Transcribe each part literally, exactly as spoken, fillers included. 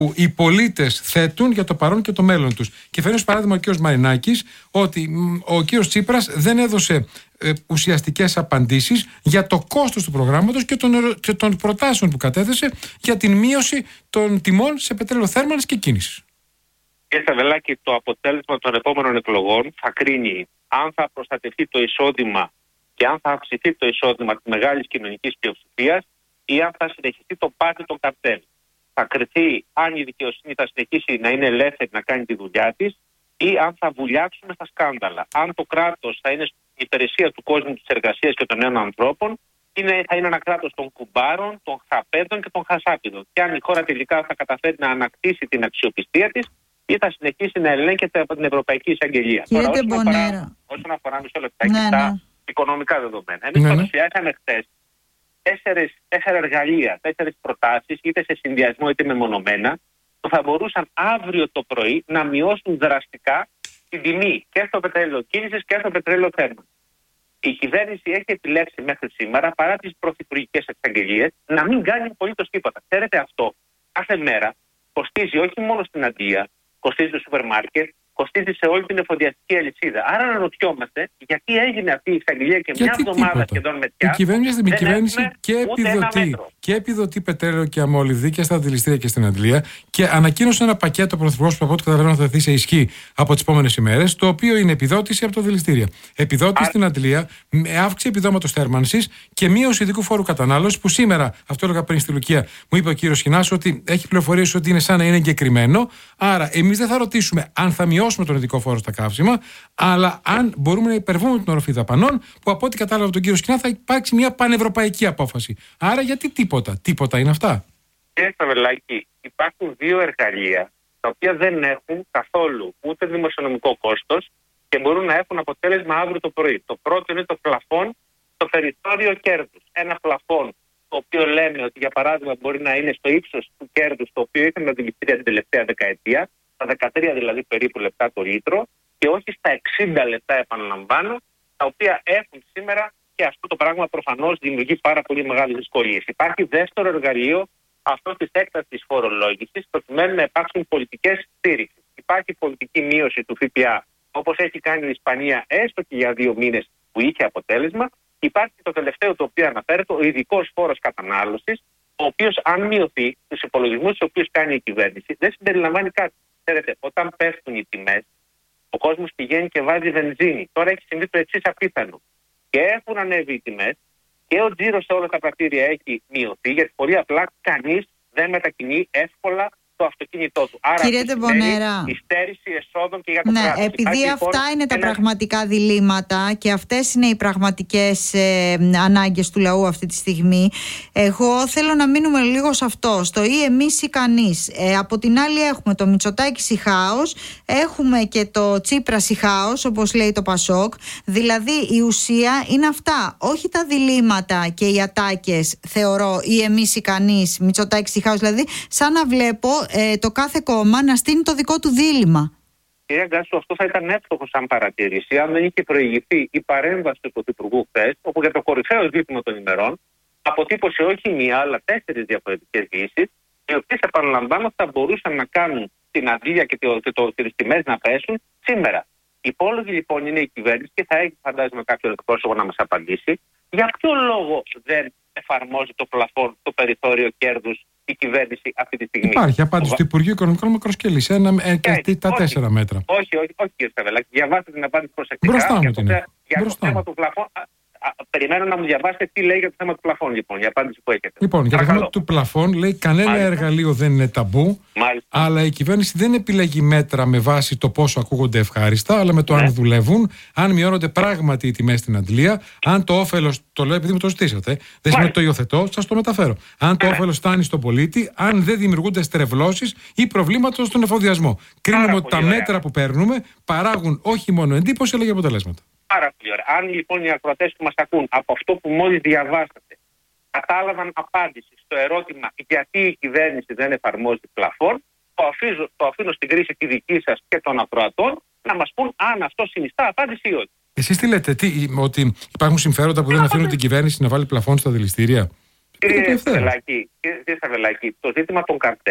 που οι πολίτες θέτουν για το παρόν και το μέλλον τους. Και φέρνει ως παράδειγμα ο κ. Μαρινάκης ότι ο κ. Τσίπρας δεν έδωσε ε, ουσιαστικές απαντήσεις για το κόστος του προγράμματος και των, και των προτάσεων που κατέθεσε για την μείωση των τιμών σε πετρέλαιο θέρμανσης και κίνησης. Κύριε Σταβελάκη, το αποτέλεσμα των επόμενων εκλογών θα κρίνει αν θα προστατευτεί το εισόδημα και αν θα αυξηθεί το εισόδημα της μεγάλης κοινωνικής πλειοψηφίας ή αν θα συνεχιστεί το πάρτι των καρτέλ. Θα κριθεί αν η δικαιοσύνη θα συνεχίσει να είναι ελεύθερη να κάνει τη δουλειά της ή αν θα βουλιάξουμε στα σκάνδαλα. Αν το κράτος θα είναι στην υπηρεσία του κόσμου της εργασίας και των νέων ανθρώπων, είναι, θα είναι ένα κράτος των κουμπάρων, των χαπέδων και των χασάπιδων. Και αν η χώρα τελικά θα καταφέρει να ανακτήσει την αξιοπιστία της ή θα συνεχίσει να ελέγχεται από την Ευρωπαϊκή Εισαγγελία. Κύριε Τώρα, όσον αφορά, όσον αφορά μισό λεπτάκι ναι, τα ναι. οικονομικά δεδομένα. Εμείς ναι, ναι. παρουσιάσαμε χθες τέσσερις, τέσσερα εργαλεία, τέσσερις προτάσεις, είτε σε συνδυασμό είτε μεμονωμένα, που θα μπορούσαν αύριο το πρωί να μειώσουν δραστικά την τιμή και στο πετρέλαιο κίνησης και στο πετρέλαιο θέρμανσης. Η κυβέρνηση έχει επιλέξει μέχρι σήμερα, παρά τις πρωθυπουργικές εξαγγελίες, να μην κάνει απολύτως τίποτα. Ξέρετε, αυτό κάθε μέρα κοστίζει όχι μόνο στην Αγγλία, κοστίζει στο σούπερ μάρκετ, κοστίζει σε όλη την εφοδιαστική αλυσίδα. Άρα αναρωτιόμαστε γιατί έγινε αυτή η εξαγγελία και μια εβδομάδα σχεδόν με πια. Η κυβέρνηση, η κυβέρνηση και, επιδοτεί, και επιδοτεί πετρέλαιο και αμόλυβδη και στα δηληστήρια και στην Αγγλία και ανακοίνωσε ένα πακέτο πρωθυπουργός που από ό,τι καταλαβαίνω θα τεθεί σε ισχύ από τις επόμενες ημέρες, το οποίο είναι επιδότηση από τα δηληστήρια. Επιδότηση Α... στην Αγγλία με αύξηση επιδόματος θέρμανσης και μείωση ειδικού φόρου κατανάλωσης που σήμερα, αυτό έλεγα πριν στη Λουκία, μου είπε ο κύριος Σχοινάς ότι έχει πληροφορίες ότι είναι σαν να είναι εγκεκριμένο. Άρα, εμείς δεν θα ρωτήσουμε αν θα μειώσουμε τον ειδικό φόρο στα καύσιμα, αλλά αν μπορούμε να υπερβούμε την οροφή δαπανών, που από ό,τι κατάλαβα από τον κύριο Σχοινά θα υπάρξει μια πανευρωπαϊκή απόφαση. Άρα, γιατί τίποτα, τίποτα είναι αυτά. Κύριε Σταβελάκη, υπάρχουν δύο εργαλεία τα οποία δεν έχουν καθόλου ούτε δημοσιονομικό κόστος και μπορούν να έχουν αποτέλεσμα αύριο το πρωί. Το πρώτο είναι το πλαφόν, το περιθώριο κέρδους. Ένα πλαφόν, το οποίο λέμε ότι για παράδειγμα μπορεί να είναι στο ύψος του κέρδους, το οποίο είχαμε τα δηληστήρια την τελευταία δεκαετία, στα δεκατρία δηλαδή περίπου λεπτά το λίτρο, και όχι στα εξήντα λεπτά, επαναλαμβάνω, τα οποία έχουν σήμερα, και αυτό το πράγμα προφανώς δημιουργεί πάρα πολύ μεγάλες δυσκολίες. Υπάρχει δεύτερο εργαλείο, αυτό της έκτακτης φορολόγησης, προκειμένου να υπάρξουν πολιτικές στήριξης. Υπάρχει πολιτική μείωση του ΦΠΑ, όπως έχει κάνει η Ισπανία, έστω και για δύο μήνες, που είχε αποτέλεσμα. Υπάρχει το τελευταίο το οποίο αναφέρεται, ο ειδικός φόρος κατανάλωσης, ο οποίος, αν μειωθεί στους υπολογισμούς τους οποίους κάνει η κυβέρνηση, δεν συμπεριλαμβάνει κάτι. Ξέρετε, όταν πέφτουν οι τιμές, ο κόσμος πηγαίνει και βάζει βενζίνη. Τώρα έχει συμβεί το εξής απίθανο. Και έχουν ανέβει οι τιμές και ο τζίρος σε όλα τα πρατήρια έχει μειωθεί, γιατί πολύ απλά κανείς δεν μετακινεί εύκολα το αυτοκίνητό του. Άρα, κύριε Τεμπονέρα, η στέρηση εσόδων και για το ναι, κράτος. επειδή Υπάρχει αυτά λοιπόν είναι τα ένα... πραγματικά διλήμματα και αυτές είναι οι πραγματικές ε, ανάγκες του λαού αυτή τη στιγμή, εγώ θέλω να μείνουμε λίγο σε αυτό, στο ή εμείς ή κανείς. Ε, από την άλλη έχουμε το Μητσοτάκη ή χάος, έχουμε και το Τσίπρας ή χάος, όπως λέει το Πασόκ. Δηλαδή η ουσία είναι αυτά, όχι τα διλήμματα και οι ατάκες, θεωρώ, ή εμείς ή κανείς, Μητσοτάκη ή χάος. Δηλαδή σαν να βλέπω Ε, το κάθε κόμμα να στείλει το δικό του δίλημμα. Κυρία Γκάσου, αυτό θα ήταν εύστοχο σαν παρατήρηση αν δεν είχε προηγηθεί η παρέμβαση του Πρωθυπουργού χθες, όπου για το κορυφαίο ζήτημα των ημερών αποτύπωσε όχι μία, αλλά τέσσερις διαφορετικές λύσεις, οι οποίες, επαναλαμβάνω, θα μπορούσαν να κάνουν την αντλία και, το, και, το, και τις τιμές να πέσουν σήμερα. Υπόλογη λοιπόν είναι η κυβέρνηση και θα έχει, φαντάζομαι, κάποιο εκπρόσωπο να μας απαντήσει για ποιο λόγο δεν εφαρμόζει το πλαφόν, το περιθώριο κέρδους η κυβέρνηση αυτή τη στιγμή. Υπάρχει απάντηση του Υπουργείου Οικονομικών μακροσκελής. Ένα, ε, και τα όχι, τέσσερα μέτρα. Όχι, όχι, όχι κύριε Σταβελάκη. Διαβάστε την απάντηση προσεκτικά. Μπροστά μου για την το, έχω. για Μπροστά το θέμα μου. του πλαφών. Περιμένω να μου διαβάσετε τι λέει για το θέμα του πλαφών, λοιπόν, η απάντηση που έχετε. Λοιπόν, για το θέμα του πλαφών λέει κανένα Μάλιστα. εργαλείο δεν είναι ταμπού, Μάλιστα. αλλά η κυβέρνηση δεν επιλέγει μέτρα με βάση το πόσο ακούγονται ευχάριστα, αλλά με το ναι. αν δουλεύουν, αν μειώνονται πράγματι οι τιμές στην αντλία, αν το όφελος, το λέω επειδή μου το ζητήσατε, δεν σημαίνει το υιοθετώ, σας το μεταφέρω. Αν το ναι. όφελος φτάνει στον πολίτη, αν δεν δημιουργούνται στρεβλώσεις ή προβλήματα στον εφοδιασμό. Κρίνουμε ότι τα ωραία. μέτρα που παίρνουμε παράγουν όχι μόνο εντύπωση, αλλά και αποτελέσματα. Πάρα πολύ ωραία. Αν λοιπόν οι ακροατές που μας ακούν από αυτό που μόλις διαβάσατε κατάλαβαν απάντηση στο ερώτημα γιατί η κυβέρνηση δεν εφαρμόζει πλαφόν, το αφήνω, το αφήνω στην κρίση τη δική σας και των ακροατών να μας πούν αν αυτό συνιστά απάντηση ή όχι. Εσείς τι λέτε, τι, ότι υπάρχουν συμφέροντα που δεν αφήνουν την κυβέρνηση να βάλει πλαφόν στα δηληστήρια? Κύριε Σταβελάκη, το ζήτημα των καρτέλ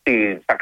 στα